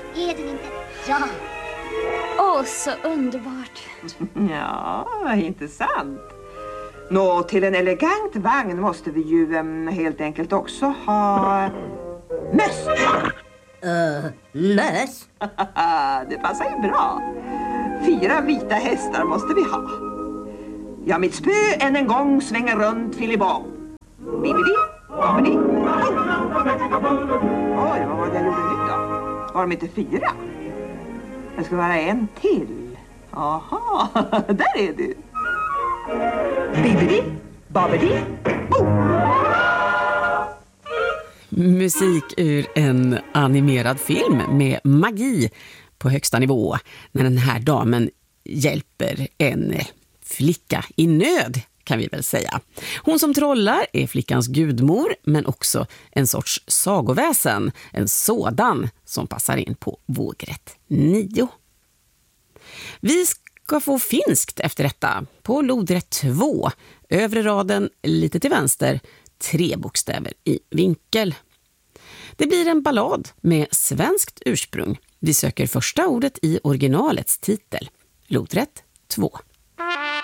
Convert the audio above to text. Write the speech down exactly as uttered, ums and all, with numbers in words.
Är den inte? Ja. Åh, så underbart. Ja, inte sant. Nå, till en elegant vagn måste vi ju um, helt enkelt också ha möss. Uh, möss? Det passar ju bra. Fyra vita hästar måste vi ha. Ja, mitt spö än en gång svänger runt filibong. Bibidi, babidi. Oj, vad var det jag gjorde nu då? Var de inte fyra? Det ska vara en till. Aha, där är du. Bibidi, babidi, bo. Musik ur en animerad film med magi på högsta nivå när den här damen hjälper en flicka i nöd, kan vi väl säga. Hon som trollar är flickans gudmor, men också en sorts sagoväsen, en sådan som passar in på vågrätt nio. Vi ska få finskt efter detta på lodrätt två, övre raden lite till vänster, tre bokstäver i vinkel. Det blir en ballad med svenskt ursprung. Vi söker första ordet i originalets titel. Lodrätt två.